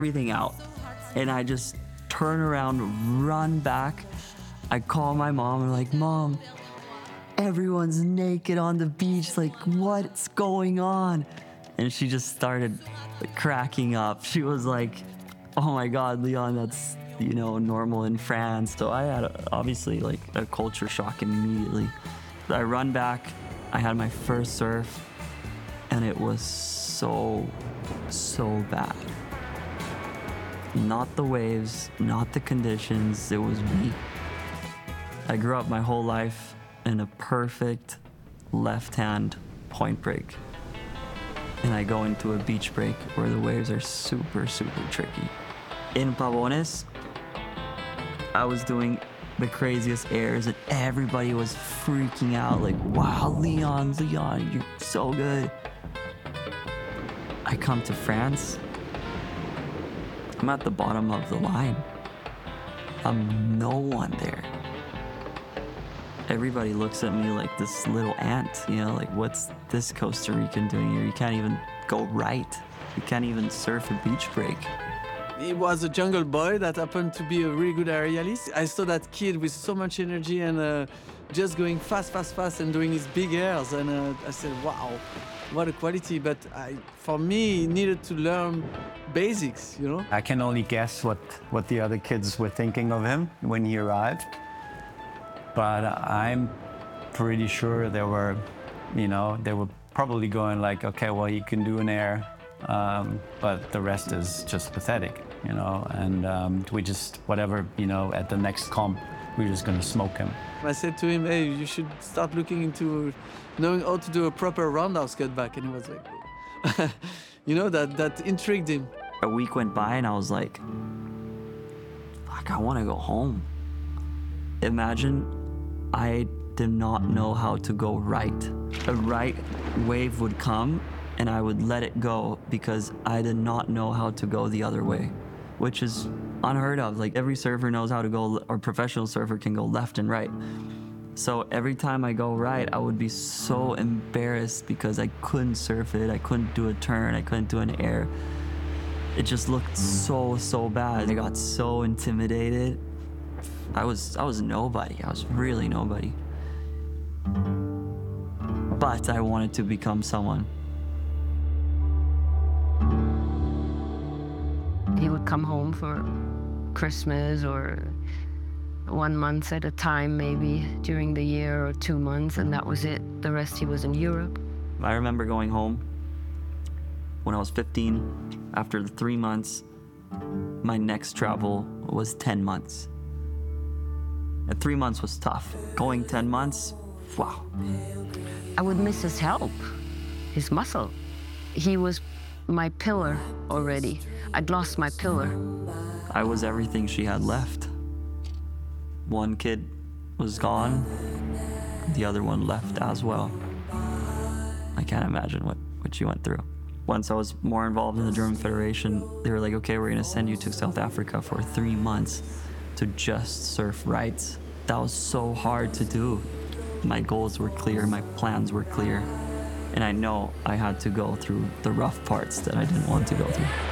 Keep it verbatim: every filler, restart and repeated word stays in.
everything out. And I just turn around, run back. I call my mom and like, Mom, everyone's naked on the beach. Like, what's going on? And she just started cracking up. She was like, oh my God, Leon, that's, you know, normal in France. So I had a, obviously like a culture shock immediately. I run back, I had my first surf, and it was so, so bad. Not the waves, not the conditions, it was me. I grew up my whole life in a perfect left-hand point break. And I go into a beach break where the waves are super, super tricky. In Pavones, I was doing the craziest airs and everybody was freaking out like, wow, Leon, Leon, you're so good. I come to France, I'm at the bottom of the line. I'm no one there. Everybody looks at me like this little ant, you know, like what's this Costa Rican doing here? You can't even go right. You can't even surf a beach break. He was a jungle boy that happened to be a really good aerialist. I saw that kid with so much energy and uh, just going fast, fast, fast and doing his big airs. And uh, I said, wow, what a quality. But I, for me, he needed to learn basics, you know? I can only guess what, what the other kids were thinking of him when he arrived. But I'm pretty sure they were, you know, they were probably going like, okay, well, he can do an air, um, but the rest is just pathetic, you know, and um, we just, whatever, you know, at the next comp, we're just gonna smoke him. I said to him, hey, you should start looking into knowing how to do a proper roundhouse cutback. And he was like, you know, that, that intrigued him. A week went by and I was like, fuck, I wanna go home. Imagine I did not know how to go right. A right wave would come and I would let it go because I did not know how to go the other way, which is unheard of. Like every surfer knows how to go, or professional surfer can go left and right. So every time I go right, I would be so embarrassed because I couldn't surf it, I couldn't do a turn, I couldn't do an air. It just looked so, so bad. I got so intimidated. I was, I was nobody. I was really nobody. But I wanted to become someone. He would come home for Christmas or one month at a time, maybe during the year, or two months, and that was it. The rest he was in Europe. I remember going home when I was fifteen. After the three months, my next travel was ten months. And three months was tough. Going ten months, wow. I would miss his help, his muscle. He was my pillar already. I'd lost my pillar. I was everything she had left. One kid was gone, the other one left as well. I can't imagine what, what she went through. Once I was more involved in the German Federation, they were like, okay, we're gonna send you to South Africa for three months to just surf rights. That was so hard to do. My goals were clear, my plans were clear, and I know I had to go through the rough parts that I didn't want to go through.